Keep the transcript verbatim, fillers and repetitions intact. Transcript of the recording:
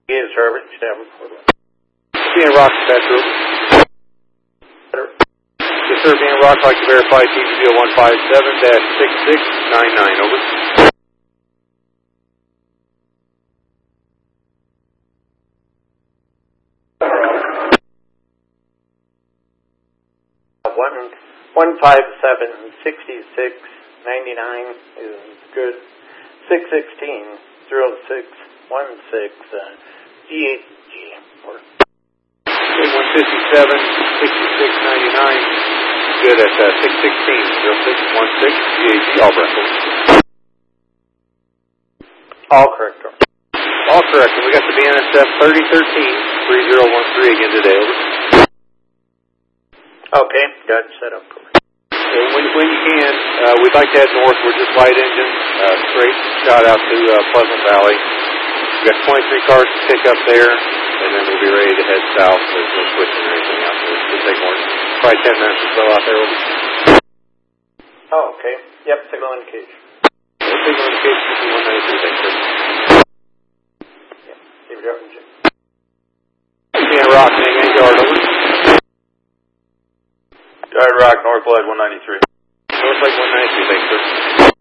Yes, Herbert. Establish. Being Rock, Petro. Yes, sir. Being Rock, like to verify T V zero one five seven dash six six nine nine. Over. One one five seven sixty six ninety nine is good. Six sixteen zero six one six uh, D H G. one fifty-seven sixty-six ninety-nine. Good at uh, six sixteen zero six one six D H G. All correct. All correct. All correct. And we got the B N S F thirty thirteen three zero one three again today. Over. Okay, got it set up. So when, when you can, uh, we'd like to head north. We're just light engine, uh, straight shot out to uh, Pleasant Valley. We've got twenty-three cars to pick up there, and then we'll be ready to head south. There's no switching or anything out there. It'll take more than probably ten minutes or so out there. Over. Oh, okay. Yep, signal indication. No signal indication to one ninety-three, thanks, sir. Yep, give it up and check. Being Rock, name and yard, over. Guide Rock, North Leg one ninety-three. North Lake one ninety-three, thanks, sir.